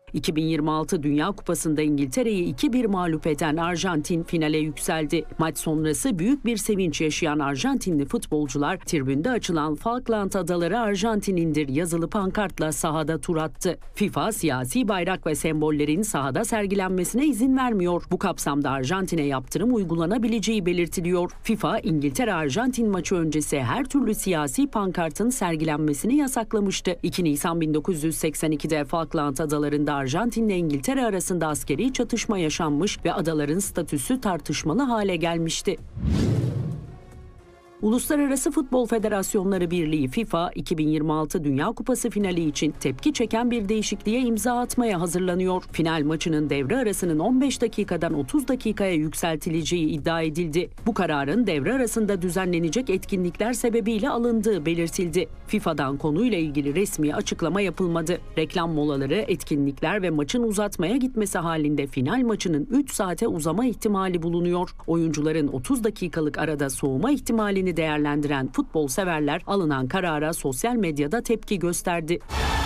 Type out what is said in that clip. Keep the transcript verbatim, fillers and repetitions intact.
iki bin yirmi altı Dünya Kupası'nda İngiltere'yi iki bir mağlup eden Arjantin finale yükseldi. Maç sonrası büyük bir sevinç yaşayan Arjantinli futbolcular tribünde açılan Falkland Adaları Arjantin'indir yazılı pankartla sahada tur attı. FIFA siyasi bayrak ve sembollerin sahada sergilenmesine izin vermiyor. Bu kapsamda Arjantin'e yaptırım uygulanabileceği belirtiliyor. FIFA, İngiltere-Arjantin maçı öncesi her türlü siyasi pankartın sergilenmesini yasaklamıştı. iki Nisan bin dokuz yüz seksen ikide Falkland Adaları'nda Arjantin ile İngiltere arasında askeri çatışma yaşanmış ve adaların statüsü tartışmalı hale gelmişti. Uluslararası Futbol Federasyonları Birliği FIFA, iki bin yirmi altı Dünya Kupası finali için tepki çeken bir değişikliğe imza atmaya hazırlanıyor. Final maçının devre arasının on beş dakikadan otuz dakikaya yükseltileceği iddia edildi. Bu kararın devre arasında düzenlenecek etkinlikler sebebiyle alındığı belirtildi. FIFA'dan konuyla ilgili resmi açıklama yapılmadı. Reklam molaları, etkinlikler ve maçın uzatmaya gitmesi halinde final maçının üç saate uzama ihtimali bulunuyor. Oyuncuların otuz dakikalık arada soğuma ihtimalini değerlendiren futbol severler alınan karara sosyal medyada tepki gösterdi.